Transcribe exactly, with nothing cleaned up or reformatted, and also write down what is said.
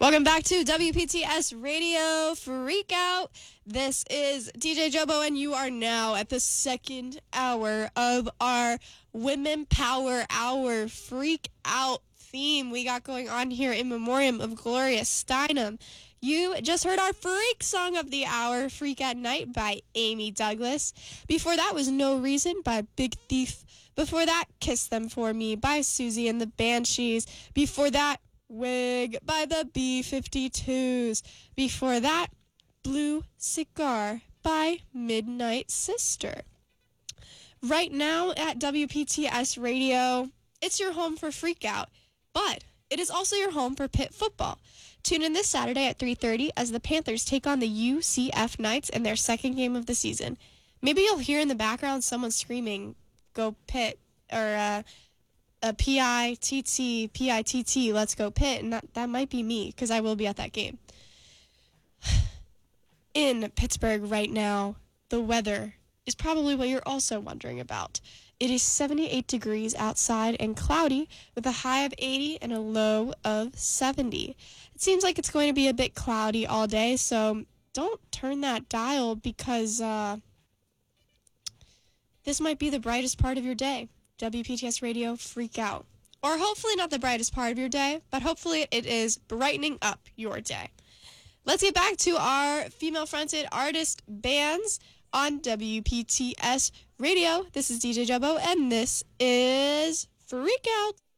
Welcome back to W P T S Radio Freak Out. This is D J Jobo, and you are now at the second hour of our Women Power Hour Freak Out theme we got going on here in memoriam of Gloria Steinem. You just heard our freak song of the hour, Freak at Night by Amy Douglas. Before that was No Reason by Big Thief. Before that, Kiss Them For Me by Susie and the Banshees. Before that, Wig by the B fifty-twos. Before that, Blue Cigar by Midnight Sister. Right now at W P T S Radio, it's your home for Freak Out, but it is also your home for Pitt football. Tune in this Saturday at three thirty as the Panthers take on the U C F Knights in their second game of the season. Maybe you'll hear in the background someone screaming, "Go Pitt," or uh, a P I T T, P I T T, let's go Pitt, and that, that might be me, because I will be at that game. In Pittsburgh right now, the weather is probably what you're also wondering about. It is seventy-eight degrees outside and cloudy, with a high of eighty and a low of seventy. It seems like it's going to be a bit cloudy all day, so don't turn that dial, because uh, this might be the brightest part of your day. W P T S Radio Freak Out. Or hopefully not the brightest part of your day, but hopefully it is brightening up your day. Let's get back to our female-fronted artist bands on W P T S Radio. This is D J Jobo, and this is Freak Out.